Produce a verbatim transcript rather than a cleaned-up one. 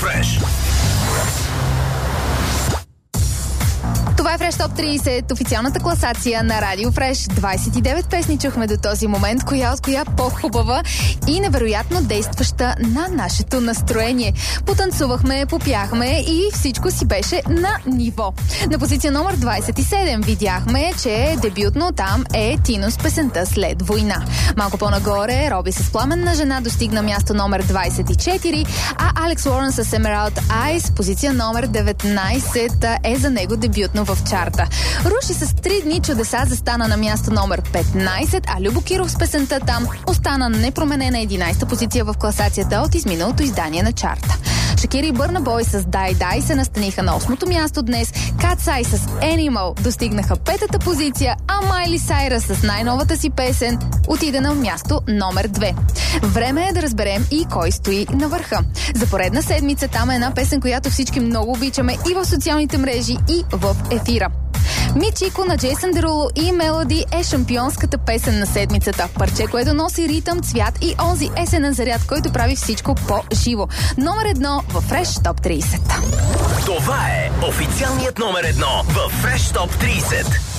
Фреш. Това е Фреш Топ трийсет, официалната класация на Радио Фреш. двайсет и девет песни чухме до този момент, коя от коя по-хубава и невероятно действаща на нашето настроение. Потанцувахме, попяхме и всичко си беше на ниво. На позиция номер двайсет и седем видяхме, че дебютно там е Тино с песента След война. Малко по-нагоре Роби с Пламенна жена достигна място номер двайсет и четири, а Алекс Уорън с Emerald Eyes, позиция номер деветнайсет, е за него дебютно в чарта. Руши с три дни чудеса застана на място номер петнайсет, а Любо Киров с песента Там остана непроменена единайсета позиция в класацията от изминалото издание на чарта. Шакира и Бърна Бой с Дай Дай се настаниха на осмото място днес, Катсай с Animal достигнаха петата позиция, а Майли Сайръс с най-новата си песен отиде на място номер две. Време е да разберем и кой стои на върха. За поредна седмица там е една песен, която всички много обичаме и в социалните мрежи, и в ефира. Мичико на Джейсън Деруло и Мелоди е шампионската песен на седмицата. Парче, което носи ритъм, цвят и онзи есенен заряд, който прави всичко по-живо. Номер едно в Фреш Топ трийсет. Това е официалният номер едно в Фреш Топ трийсет.